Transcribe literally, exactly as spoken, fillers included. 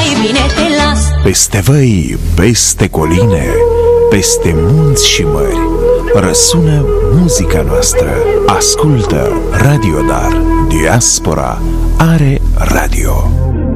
mai bine te las. Peste văi, peste coline, peste munți și mări, răsună muzica noastră. Ascultă Radio Dar. Diaspora are radio.